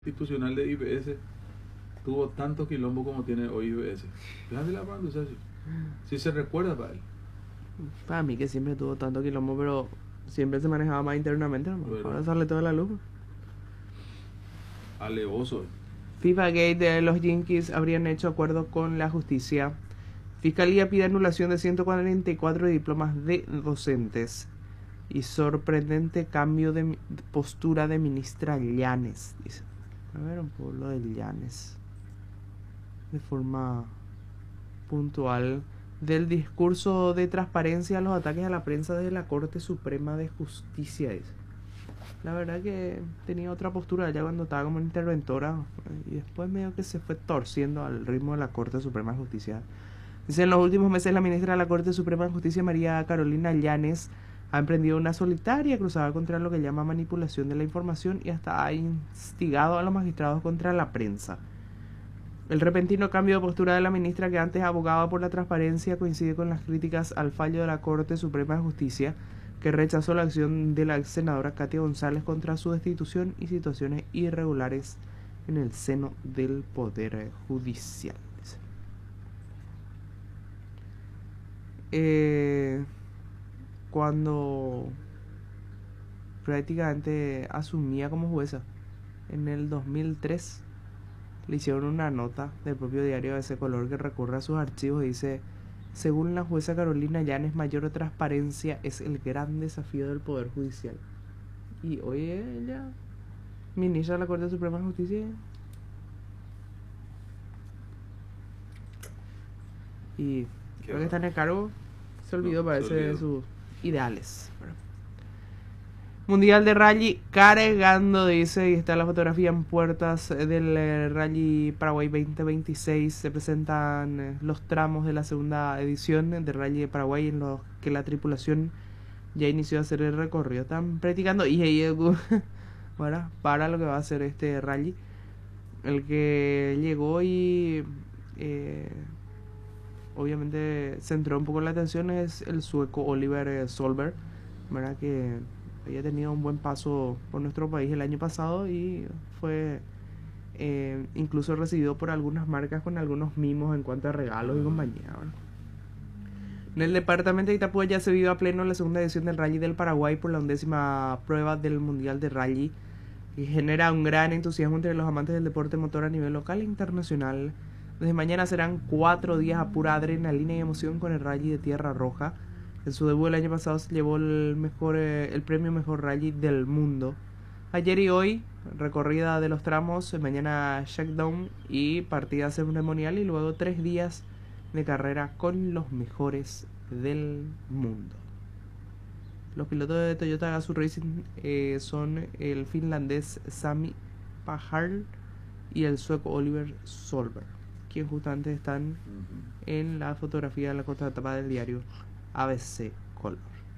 institucional de IPS tuvo tanto quilombo como tiene hoy IPS. Fíjate la mano, o sea, si se recuerda para él. Para mí que siempre tuvo tanto quilombo, pero siempre se manejaba más internamente, ¿no? Bueno. Ahora sale toda la luz. Alevoso. FIFA Gate de los Yankees habrían hecho acuerdo con la justicia. Fiscalía pide anulación de 144 diplomas de docentes. Y sorprendente cambio de postura de ministra Llanes, dice. A ver un poco lo de Llanes. De forma puntual. Del discurso de transparencia a los ataques a la prensa de la Corte Suprema de Justicia, dice. La verdad que tenía otra postura ya cuando estaba como interventora y después medio que se fue torciendo al ritmo de la Corte Suprema de Justicia. Dice, en los últimos meses la ministra de la Corte Suprema de Justicia, María Carolina Llanes, ha emprendido una solitaria cruzada contra lo que llama manipulación de la información y hasta ha instigado a los magistrados contra la prensa. El repentino cambio de postura de la ministra, que antes abogaba por la transparencia, coincide con las críticas al fallo de la Corte Suprema de Justicia, que rechazó la acción de la ex senadora Katia González contra su destitución y situaciones irregulares en el seno del Poder Judicial. Cuando prácticamente asumía como jueza en el 2003, le hicieron una nota del propio diario de ese color que recurre a sus archivos y dice: según la jueza Carolina Llanes, mayor transparencia es el gran desafío del Poder Judicial. Y hoy ella, ministra de la Corte Suprema de Justicia, y creo que está en el cargo, se olvidó, parece, de sus ideales. Mundial de Rally cargando, dice, y está la fotografía en puertas del Rally Paraguay 2026. Se presentan los tramos de la segunda edición del Rally de Paraguay en los que la tripulación ya inició a hacer el recorrido. Están practicando y bueno, para lo que va a ser este rally. El que llegó y obviamente centró un poco la atención es el sueco Oliver Solberg, ¿verdad? Que había tenido un buen paso por nuestro país el año pasado y fue incluso recibido por algunas marcas con algunos mimos en cuanto a regalos y compañía, ¿verdad? En el departamento de Itapúa ya se vive a pleno la segunda edición del Rally del Paraguay por la 11ª prueba del Mundial de Rally, y genera un gran entusiasmo entre los amantes del deporte motor a nivel local e internacional. Desde mañana serán 4 días a pura adrenalina y emoción con el Rally de Tierra Roja. En su debut el año pasado se llevó el premio Mejor Rally del Mundo. Ayer y hoy, recorrida de los tramos, mañana shakedown y partida ceremonial, y luego 3 días de carrera con los mejores del mundo. Los pilotos de Toyota Gazoo Racing son el finlandés Sami Pahar y el sueco Oliver Solberg, quienes justamente están en la fotografía de la contratapa del diario ABC Color.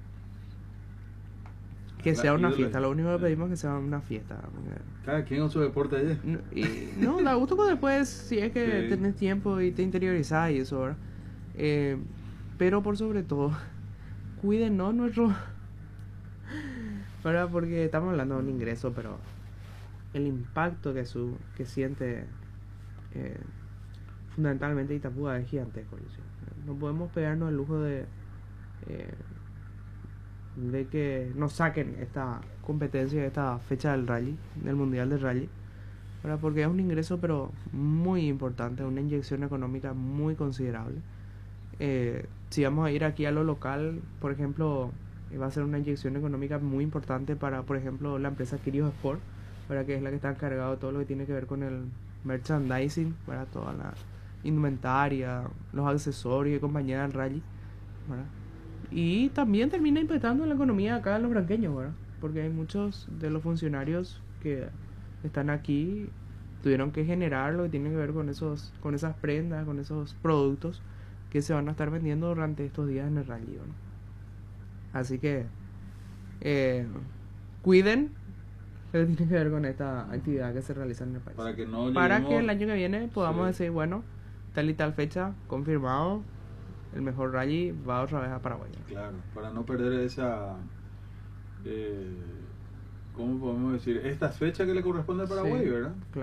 Que sea una fiesta, lo único que pedimos es que sea una fiesta. Cada quien con su deporte allá. No, da gusto que después, si es que sí, tenés tiempo y te interiorizás y eso, ¿verdad? Pero por sobre todo, cuídenos nuestro... ¿verdad? Porque estamos hablando de un ingreso, pero el impacto que siente fundamentalmente Itapúa es gigantesco. No podemos pegarnos el lujo de que nos saquen esta competencia, esta fecha del rally, del Mundial del Rally, ¿verdad? Porque es un ingreso pero muy importante, una inyección económica muy considerable. Si vamos a ir aquí a lo local, por ejemplo, va a ser una inyección económica muy importante para, por ejemplo, la empresa Quirios Sport, ¿verdad? Que es la que está encargada de todo lo que tiene que ver con el merchandising, ¿verdad? Toda la indumentaria, los accesorios y compañía del rally, ¿verdad? Y también termina impactando en la economía acá de los branqueños, ¿verdad? Porque hay muchos de los funcionarios que están aquí tuvieron que generar lo que tiene que ver con esas prendas, con esos productos que se van a estar vendiendo durante estos días en el rally, ¿no? Así que cuiden lo que tiene que ver con esta actividad que se realiza en el país, para que el año que viene podamos decir, bueno, tal y tal fecha confirmado, el mejor rally va otra vez a Paraguay. Claro, para no perder esa ¿cómo podemos decir? Esta fecha que le corresponde a Paraguay, Sí, ¿verdad?